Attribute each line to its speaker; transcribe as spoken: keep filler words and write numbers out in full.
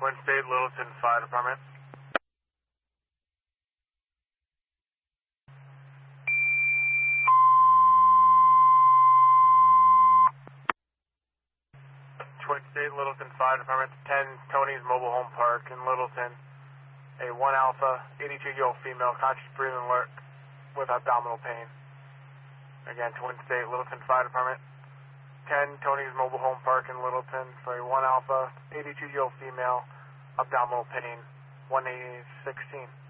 Speaker 1: Twin State Littleton Fire Department. Twin State Littleton Fire Department, ten Tony's Mobile Home Park in Littleton. A one alpha, eighty-two-year-old female, conscious breathing alert with abdominal pain. Again, Twin State Littleton Fire Department, ten Tony's Mobile Home Park in Littleton for a one alpha, eighty-two-year-old female, abdominal pain, one eighty sixteen.